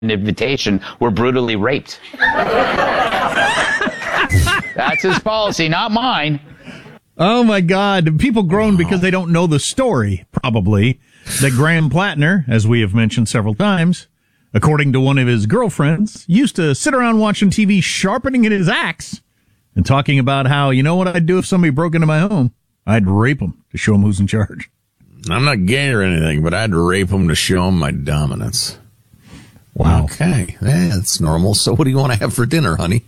invitation were brutally raped. That's his policy, not mine. Oh, my God. People groan because they don't know the story, probably, that Graham Plattner, as we have mentioned several times, according to one of his girlfriends, used to sit around watching TV sharpening his axe and talking about how, you know what I'd do if somebody broke into my home? I'd rape them to show them who's in charge. I'm not gay or anything, but I'd rape them to show them my dominance. Wow. Okay. That's normal. So what do you want to have for dinner, honey?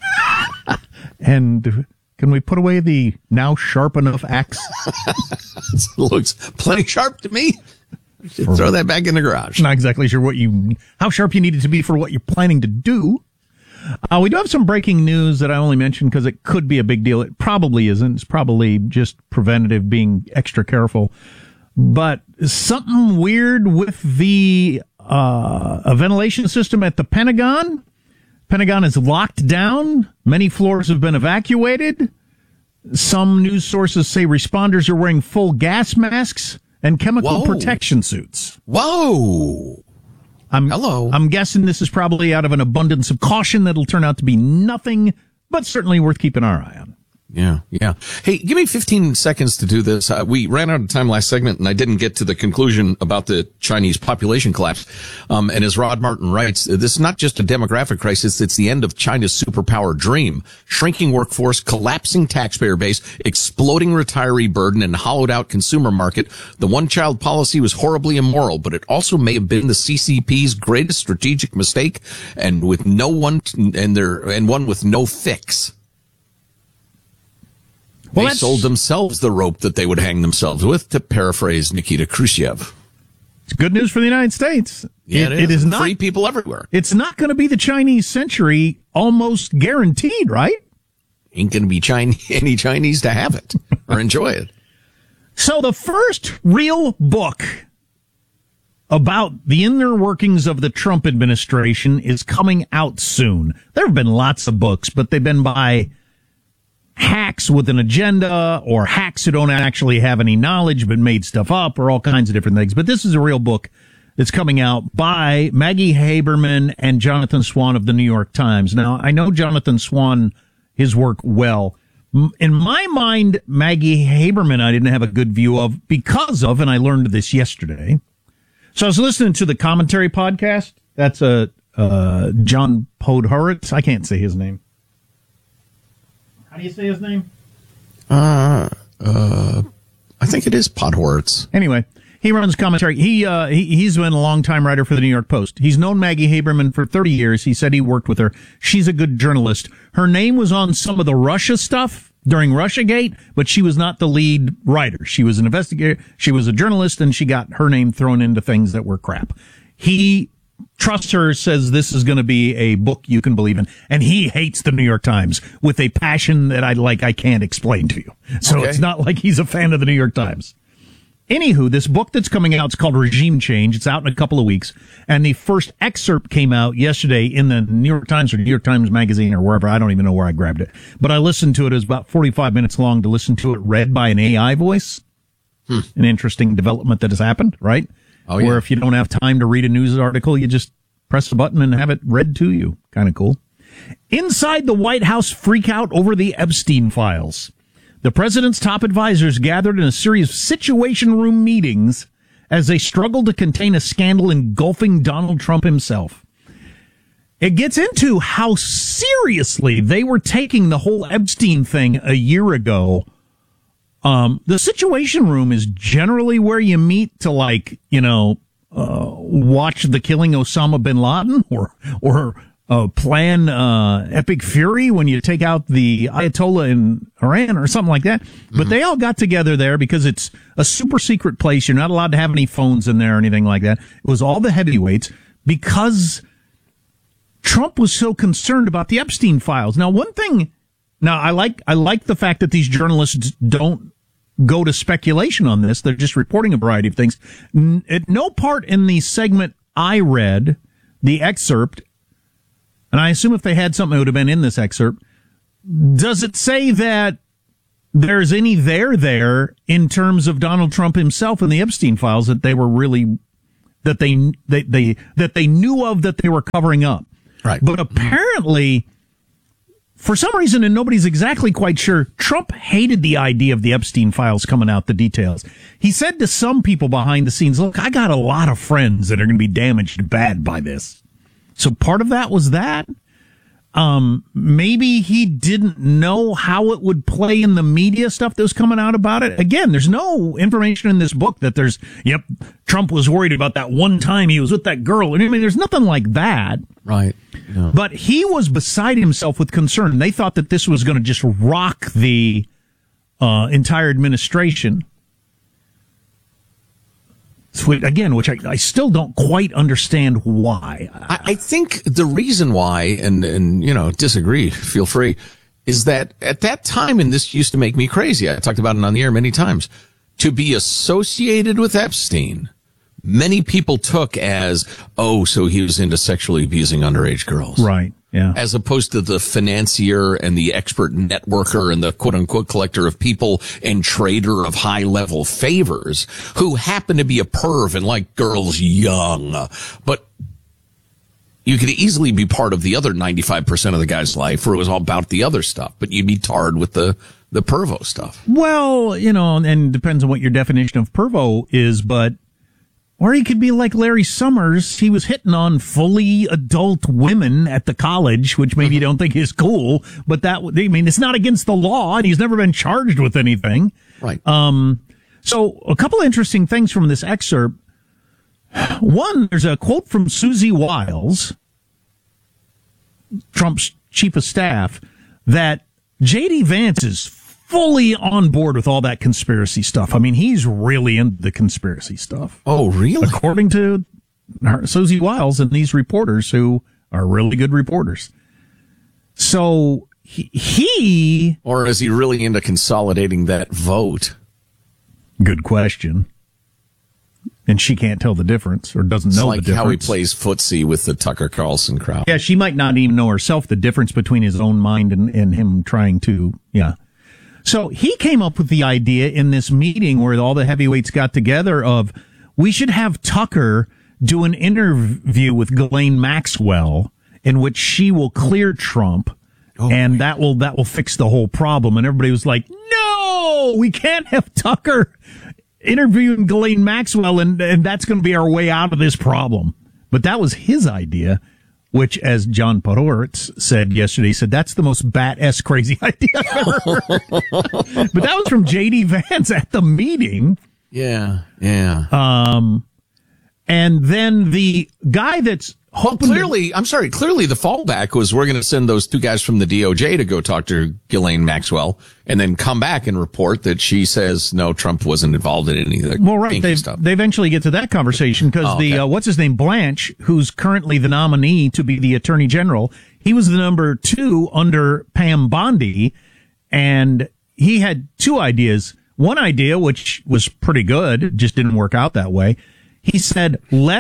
And can we put away the now sharp enough axe? Looks plenty sharp to me. Throw that back in the garage. Not exactly sure how sharp you need it to be for what you're planning to do. We do have some breaking news that I only mentioned because it could be a big deal. It probably isn't. It's probably just preventative, being extra careful. But something weird with the a ventilation system at the Pentagon. Pentagon is locked down. Many floors have been evacuated. Some news sources say responders are wearing full gas masks and chemical protection suits. Whoa. Hello. I'm guessing this is probably out of an abundance of caution that'll turn out to be nothing, but certainly worth keeping our eye on. Yeah. Hey, give me 15 seconds to do this. We ran out of time last segment, and I didn't get to the conclusion about the Chinese population collapse. And as Rod Martin writes, this is not just a demographic crisis, it's the end of China's superpower dream. Shrinking workforce, collapsing taxpayer base, exploding retiree burden, and hollowed-out consumer market. The one-child policy was horribly immoral, but it also may have been the CCP's greatest strategic mistake, and with no one, and one with no fix. They sold themselves the rope that they would hang themselves with, to paraphrase Nikita Khrushchev. It's good news for the United States. Yeah, it is not free people everywhere. It's not going to be the Chinese century, almost guaranteed, right? Ain't going to be any Chinese to have it or enjoy it. So the first real book about the inner workings of the Trump administration is coming out soon. There have been lots of books, but they've been by hacks with an agenda or hacks who don't actually have any knowledge but made stuff up, or all kinds of different things. But this is a real book that's coming out by Maggie Haberman and Jonathan Swan of the New York Times. Now, I know Jonathan Swan, his work well. In my mind, Maggie Haberman I didn't have a good view of because of, and I learned this yesterday. So I was listening to the commentary podcast. That's John Podhoretz. I can't say his name. How do you say his name? I think it is Podhoretz. Anyway, he runs commentary. He's been a long-time writer for the New York Post. He's known Maggie Haberman for 30 years. He said he worked with her. She's a good journalist. Her name was on some of the Russia stuff during Russiagate, but she was not the lead writer. She was an investigator. She was a journalist, and she got her name thrown into things that were crap. He trusts her, says this is going to be a book you can believe in, and he hates the New York Times with a passion that I can't explain to you. So It's not like he's a fan of the New York Times. Anywho, this book that's coming out is called Regime Change. It's out in a couple of weeks, and the first excerpt came out yesterday in the New York Times or New York Times Magazine or wherever. I don't even know where I grabbed it, but I listened to it. It was about 45 minutes long to listen to it read by an AI voice. An interesting development that has happened, right? Oh, yeah. Where if you don't have time to read a news article, you just press the button and have it read to you. Kind of cool. Inside the White House freak out over the Epstein files. The president's top advisors gathered in a series of situation room meetings as they struggled to contain a scandal engulfing Donald Trump himself. It gets into how seriously they were taking the whole Epstein thing a year ago. The situation room is generally where you meet to watch the killing Osama bin Laden or plan epic fury when you take out the Ayatollah in Iran or something like that. But they all got together there because it's a super secret place. You're not allowed to have any phones in there or anything like that. It was all the heavyweights because Trump was so concerned about the Epstein files. Now, I like the fact that these journalists don't go to speculation on this. They're just reporting a variety of things. At no part in the segment I read, the excerpt, and I assume if they had something, it would have been in this excerpt, does it say that there's any there in terms of Donald Trump himself and the Epstein files, that they were really that they knew of that they were covering up. Right. But apparently, for some reason, and nobody's exactly quite sure, Trump hated the idea of the Epstein files coming out, the details. He said to some people behind the scenes, look, I got a lot of friends that are going to be damaged bad by this. So part of that was that. Maybe he didn't know how it would play in the media stuff that was coming out about it. Again, there's no information in this book that Trump was worried about that one time he was with that girl. I mean, there's nothing like that. Right. Yeah. But he was beside himself with concern. They thought that this was going to just rock the entire administration. Again, which I still don't quite understand why. I think the reason why, and disagree, feel free, is that at that time, and this used to make me crazy, I talked about it on the air many times, to be associated with Epstein, many people took as, so he was into sexually abusing underage girls. Right. Yeah. As opposed to the financier and the expert networker and the quote unquote collector of people and trader of high level favors who happen to be a perv and like girls young. But you could easily be part of the other 95% of the guy's life where it was all about the other stuff, but you'd be tarred with the pervo stuff. Well, and depends on what your definition of pervo is, but or he could be like Larry Summers. He was hitting on fully adult women at the college, which maybe you don't think is cool, but it's not against the law, and he's never been charged with anything. Right. So a couple of interesting things from this excerpt. One, there's a quote from Susie Wiles, Trump's chief of staff, that J.D. Vance is fully on board with all that conspiracy stuff. I mean, he's really into the conspiracy stuff. Oh, really? According to Susie Wiles and these reporters who are really good reporters. So he... Or is he really into consolidating that vote? Good question. And she can't tell the difference or doesn't know the difference. It's like how he plays footsie with the Tucker Carlson crowd. Yeah, she might not even know herself the difference between his own mind and him trying to, So he came up with the idea in this meeting where all the heavyweights got together of we should have Tucker do an interview with Ghislaine Maxwell in which she will clear Trump, and that will fix the whole problem. And everybody was like, no, we can't have Tucker interviewing Ghislaine Maxwell, and that's going to be our way out of this problem. But that was his idea, which, as John Podhoretz said yesterday, he said, that's the most bat-ass crazy idea I've ever heard. But that was from J.D. Vance at the meeting. Yeah. And then the guy that's clearly the fallback was we're going to send those two guys from the DOJ to go talk to Ghislaine Maxwell and then come back and report that she says, no, Trump wasn't involved in any of the stuff. They eventually get to that conversation because what's his name, Blanche, who's currently the nominee to be the attorney general, he was the number 2 under Pam Bondi, and he had 2 ideas. One idea, which was pretty good, just didn't work out that way. He said,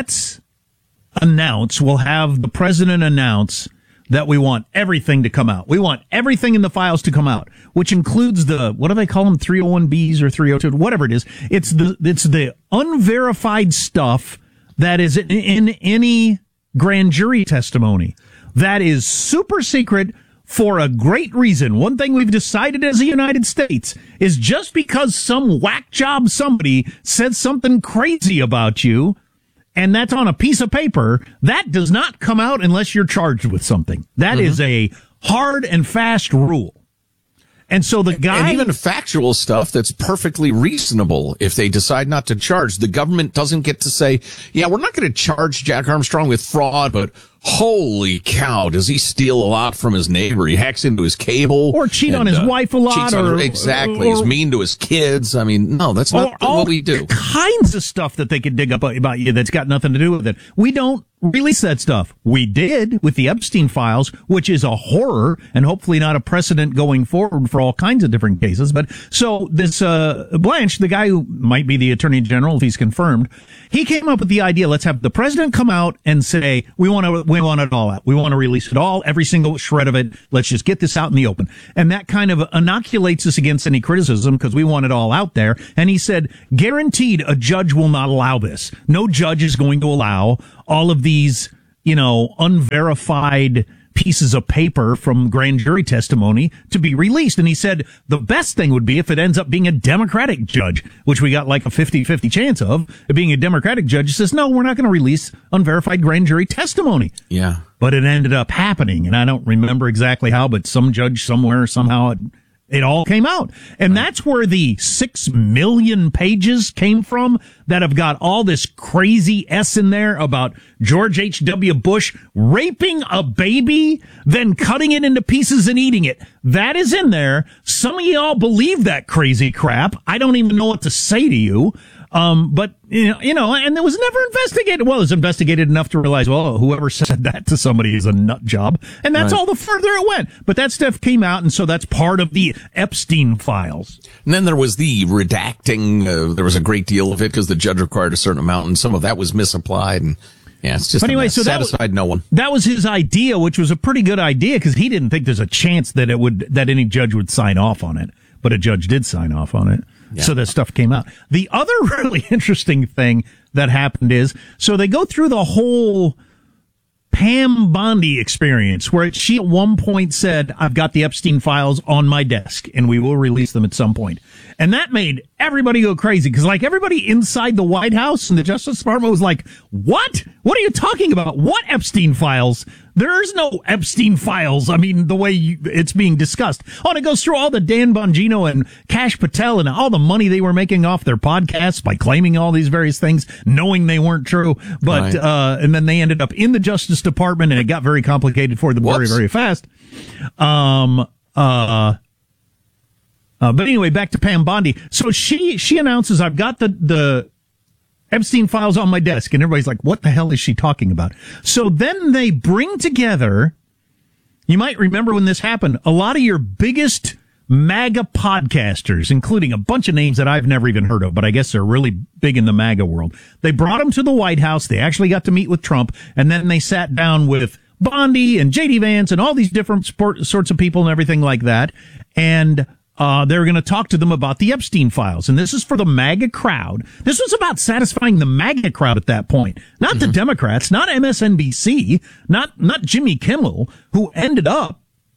we'll have the president announce that we want everything to come out. We want everything in the files to come out, which includes what do they call them? 301Bs or 302, whatever it is. It's the unverified stuff that is in any grand jury testimony. That is super secret for a great reason. One thing we've decided as a United States is just because some whack job somebody says something crazy about you, and that's on a piece of paper, that does not come out unless you're charged with something. That is a hard and fast rule. And so the guy... And even factual stuff that's perfectly reasonable if they decide not to charge. The government doesn't get to say, yeah, we're not going to charge Jack Armstrong with fraud, but holy cow, does he steal a lot from his neighbor? He hacks into his cable. Or cheat on his wife a lot. Exactly. He's mean to his kids. I mean, no, that's not what we do. Kinds of stuff that they could dig up about you that's got nothing to do with it. We don't release that stuff. We did with the Epstein files, which is a horror and hopefully not a precedent going forward for all kinds of different cases. But so this Blanche, the guy who might be the attorney general if he's confirmed, he came up with the idea, let's have the president come out and say, we want we want it all out. We want to release it all, every single shred of it. Let's just get this out in the open. And that kind of inoculates us against any criticism because we want it all out there. And he said, guaranteed a judge will not allow this. No judge is going to allow all of these, unverified pieces of paper from grand jury testimony to be released. And he said the best thing would be if it ends up being a Democratic judge, which we got like a 50-50 chance of. It being a Democratic judge who says, no, we're not going to release unverified grand jury testimony. Yeah. But it ended up happening. And I don't remember exactly how, but some judge somewhere, somehow it all came out. And that's where the 6 million pages came from that have got all this crazy S in there about George H.W. Bush raping a baby, then cutting it into pieces and eating it. That is in there. Some of y'all believe that crazy crap. I don't even know what to say to you. But, and it was never investigated. Well, it was investigated enough to realize, well, whoever said that to somebody is a nut job. And that's all the further it went. But that stuff came out, and so that's part of the Epstein files. And then there was the redacting. There was a great deal of it because the judge required a certain amount, and some of that was misapplied. And yeah, it's just anyway, so satisfied no one. That was his idea, which was a pretty good idea because he didn't think there's a chance that that any judge would sign off on it. But a judge did sign off on it. Yeah. So that stuff came out. The other really interesting thing that happened is, so they go through the whole Pam Bondi experience where she at one point said, I've got the Epstein files on my desk and we will release them at some point. And that made everybody go crazy because like everybody inside the White House and the Justice Department was like, what? What are you talking about? What Epstein files? There's no Epstein files. I mean, the way it's being discussed. Oh, and it goes through all the Dan Bongino and Kash Patel and all the money they were making off their podcasts by claiming all these various things, knowing they weren't true. But, and then they ended up in the Justice Department and it got very complicated for them very, very fast. But anyway, back to Pam Bondi. So she announces, I've got the Epstein files on my desk, and everybody's like, what the hell is she talking about? So then they bring together, you might remember when this happened, a lot of your biggest MAGA podcasters, including a bunch of names that I've never even heard of, but I guess they're really big in the MAGA world. They brought them to the White House. They actually got to meet with Trump, and then they sat down with Bondi and J.D. Vance and all these different sorts of people and everything like that. And they were going to talk to them about the Epstein files. And this is for the MAGA crowd. This was about satisfying the MAGA crowd at that point. Not the Democrats, not MSNBC, not Jimmy Kimmel, who ended up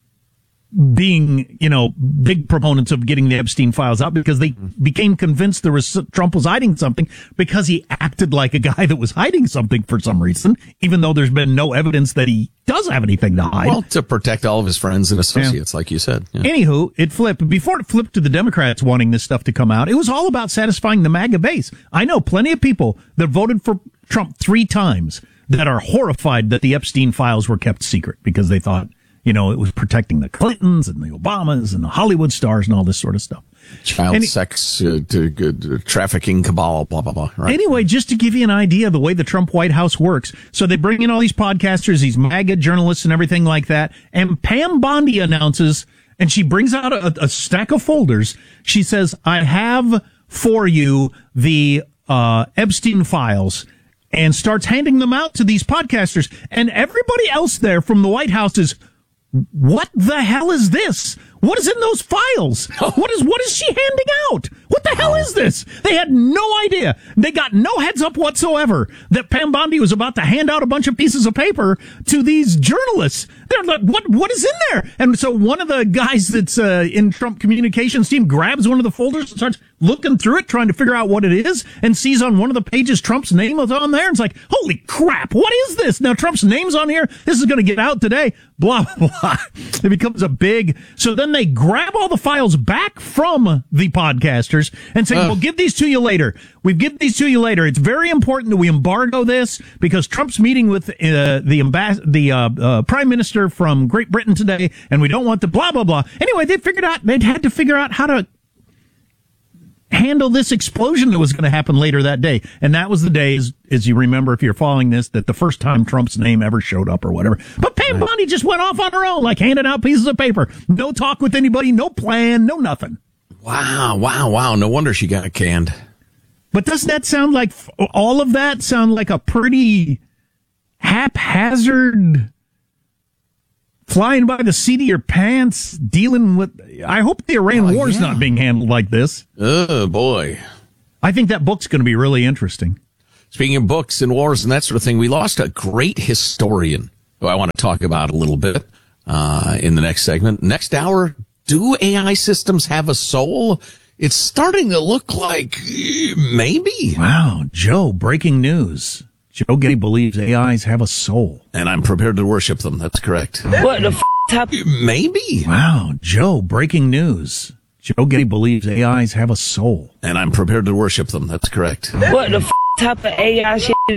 being, big proponents of getting the Epstein files out because they became convinced Trump was hiding something because he acted like a guy that was hiding something for some reason, even though there's been no evidence that he does have anything to hide. Well, to protect all of his friends and associates, like you said. Yeah. Anywho, it flipped. Before it flipped to the Democrats wanting this stuff to come out, it was all about satisfying the MAGA base. I know plenty of people that voted for Trump 3 times that are horrified that the Epstein files were kept secret because they thought, it was protecting the Clintons and the Obamas and the Hollywood stars and all this sort of stuff. Child sex, trafficking cabal, blah, blah, blah. Right? Anyway, just to give you an idea of the way the Trump White House works. So they bring in all these podcasters, these MAGA journalists and everything like that. And Pam Bondi announces, and she brings out a stack of folders. She says, I have for you the Epstein files, and starts handing them out to these podcasters. And everybody else there from the White House is, what the hell is this? What is in those files? What is she handing out? What the hell is this? They had no idea. They got no heads up whatsoever that Pam Bondi was about to hand out a bunch of pieces of paper to these journalists. They're like, what is in there? And so one of the guys that's in Trump communications team grabs one of the folders and starts looking through it, trying to figure out what it is, and sees on one of the pages Trump's name is on there. And it's like, holy crap, what is this? Now Trump's name's on here. This is going to get out today. Blah, blah, blah. It becomes a big, so then they grab all the files back from the podcasters and say, we'll give these to you later. We've given these to you later. It's very important that we embargo this because Trump's meeting with the prime minister from Great Britain today, and we don't want the blah, blah, blah. Anyway, they'd had to figure out how to handle this explosion that was going to happen later that day. And that was the day, as you remember, if you're following this, that the first time Trump's name ever showed up or whatever. But Pam Bondi just went off on her own, like handing out pieces of paper. No talk with anybody, no plan, no nothing. Wow. No wonder she got canned. But doesn't that sound like, all of that sound like a pretty haphazard, flying by the seat of your pants, dealing with... I hope the Iran war's not being handled like this. Oh, boy. I think that book's going to be really interesting. Speaking of books and wars and that sort of thing, we lost a great historian who I want to talk about a little bit in the next segment. Next hour, do AI systems have a soul? It's starting to look like maybe. Wow, Joe, breaking news. Joe Getty believes AIs have a soul. And I'm prepared to worship them. That's correct. What the type? Maybe. Wow, Joe, breaking news. Joe Getty believes AIs have a soul. And I'm prepared to worship them. That's correct. What the type of AI shit